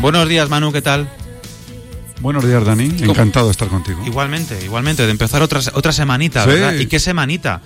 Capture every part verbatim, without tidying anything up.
Buenos días, Manu, ¿qué tal? Buenos días, Dani. Encantado de estar contigo. Igualmente, igualmente, de empezar otra, otra semanita, sí. ¿verdad? ¿Y qué semanita?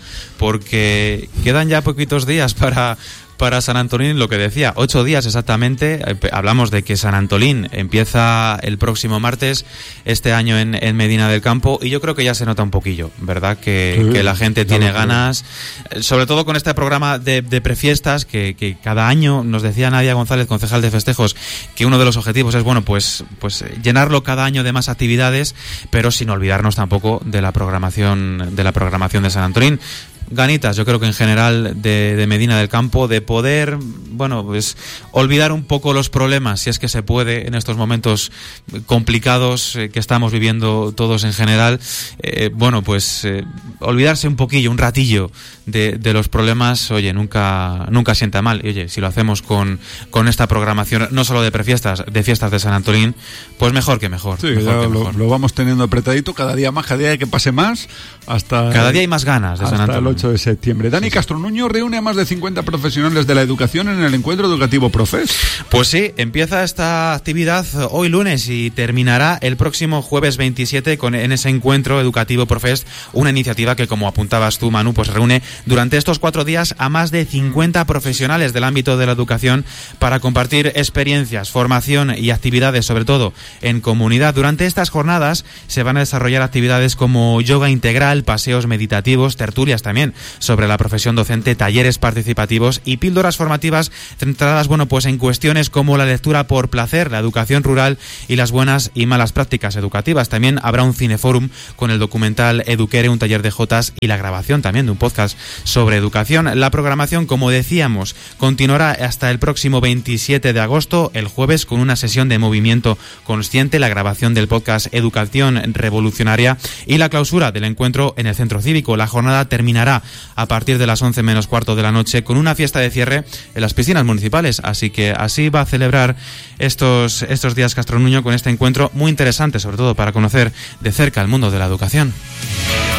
Porque quedan ya poquitos días para... para San Antolín, lo que decía, ocho días exactamente. Hablamos de que San Antolín empieza el próximo martes, este año en, en Medina del Campo, y yo creo que ya se nota un poquillo, ¿verdad? Que, sí, que la gente tiene ganas, sobre todo con este programa de, de prefiestas, que, que cada año, nos decía Nadia González, concejal de festejos, que uno de los objetivos es, bueno, pues, pues llenarlo cada año de más actividades, pero sin olvidarnos tampoco de la programación, de la programación de San Antolín. Ganitas, yo creo que en general de, de Medina del Campo, de poder, bueno, pues olvidar un poco los problemas, si es que se puede, en estos momentos complicados eh, que estamos viviendo todos en general, eh, bueno, pues eh, olvidarse un poquillo, un ratillo de, de los problemas, oye, nunca nunca sienta mal. Y oye, si lo hacemos con, con esta programación, no solo de prefiestas, de fiestas de San Antolín, pues mejor que mejor. Sí, mejor ya que lo, mejor. lo vamos teniendo apretadito, cada día más, cada día que pase más, hasta... Cada día hay más ganas de San Antolín. El ocho de septiembre. Dani, sí, sí. Castro Nuño reúne a más de cincuenta profesionales de la educación en el encuentro educativo Profes. Pues sí, empieza esta actividad hoy lunes y terminará el próximo jueves veintisiete con, en ese encuentro educativo Profes, una iniciativa que, como apuntabas tú, Manu, pues reúne durante estos cuatro días a más de cincuenta profesionales del ámbito de la educación para compartir experiencias, formación y actividades, sobre todo en comunidad. Durante estas jornadas se van a desarrollar actividades como yoga integral, paseos meditativos, tertulias también sobre la profesión docente, talleres participativos y píldoras formativas centradas, bueno, pues en cuestiones como la lectura por placer, la educación rural y las buenas y malas prácticas educativas. También habrá un cineforum con el documental Eduquere, un taller de jotas y la grabación también de un podcast sobre educación. La programación, como decíamos, continuará hasta el próximo veintisiete de agosto, el jueves, con una sesión de movimiento consciente, la grabación del podcast Educación Revolucionaria y la clausura del encuentro en el Centro Cívico. La jornada terminará a partir de las once menos cuarto de la noche con una fiesta de cierre en las piscinas municipales. Así que así va a celebrar estos, estos días Castro Nuño, con este encuentro muy interesante, sobre todo para conocer de cerca el mundo de la educación.